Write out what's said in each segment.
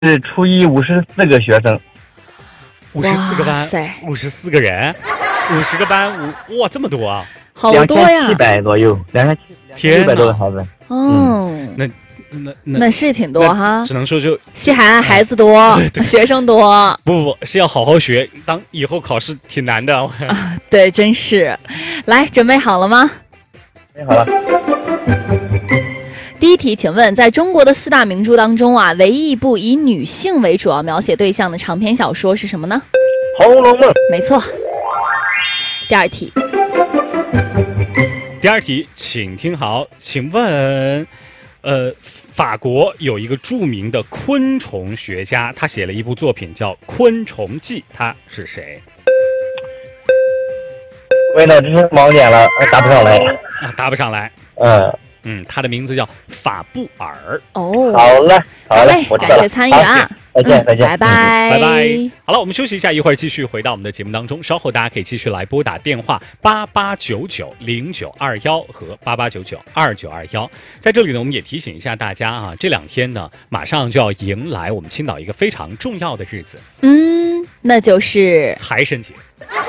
是初一54个学生 ，54个班，54个人，50个班，哇，这么多啊！ 好多呀 ，2700左右，2600多个孩子。 那是挺多哈， 只能说就西海岸孩子多，学生多。 不是要好好学，当以后考试挺难的。 对，真是。来，准备好了吗？ 准备好了。 第一题，请问在中国的4大名著当中啊，唯一一部以女性为主要描写对象的长篇小说是什么呢？ 《红楼梦》。 没错。第二题，请听好，请问，法国有一个著名的昆虫学家，他写了一部作品叫《昆虫记》，他是谁？ 为了这是盲点了，答不上来。 答不上来。他的名字叫法布尔。 哦， 好了， 感谢参与啊！ 再见， 拜拜。 好了，我们休息一下，一会儿继续回到我们的节目当中。稍后大家可以继续来拨打电话88990921和88992921。在这里呢，我们也提醒一下大家啊，这2天呢，马上就要迎来我们青岛一个非常重要的日子。 那就是财神节。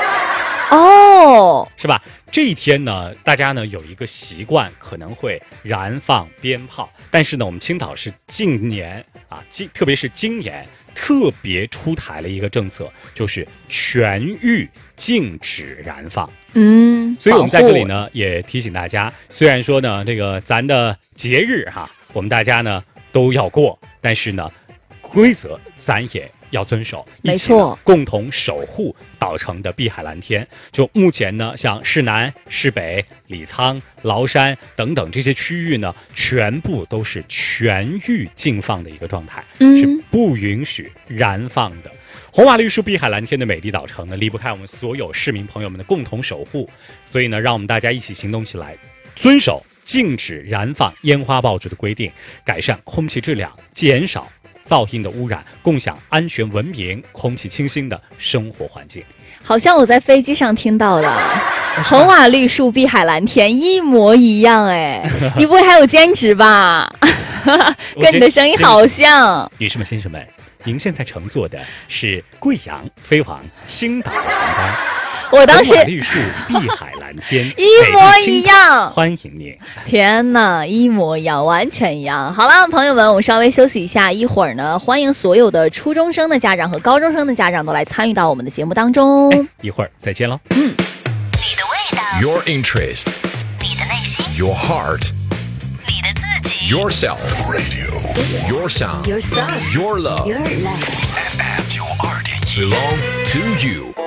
哦， 是吧？这一天呢，大家呢有一个习惯，可能会燃放鞭炮。但是呢，我们青岛是近年啊，特别是今年特别出台了一个政策，就是全域禁止燃放。所以我们在这里呢也提醒大家，虽然说呢这个咱的节日哈，我们大家呢都要过，但是呢规则咱也要遵守， 没错， 共同守护岛城的碧海蓝天。就目前呢，像市南、市北、李沧、崂山等等这些区域呢，全部都是全域禁放的一个状态，是不允许燃放的。红瓦绿树碧海蓝天的美丽岛城呢，离不开我们所有市民朋友们的共同守护。所以呢，让我们大家一起行动起来，遵守禁止燃放烟花爆竹的规定，改善空气质量，减少噪音的污染，共享安全文明、空气清新的生活环境。 好像我在飞机上听到的红瓦绿树碧海蓝天一模一样哎，你不会还有兼职吧？跟你的声音好像。 女士们、先生们，您现在乘坐的是贵阳飞往青岛的航班。 我当时绿树碧海蓝天一模一样， 欢迎您！ 天哪，一模一样，完全一样。好了，朋友们，我们稍微休息一下，一会儿呢，欢迎所有的初中生的家长和高中生的家长都来参与到我们的节目当中。 一会儿再见喽。 你的味道 Your interest 你的内心 Your heart 你的自己 Yourself Radio Your sound Your song Your love Your life FM 92.1 Belong to you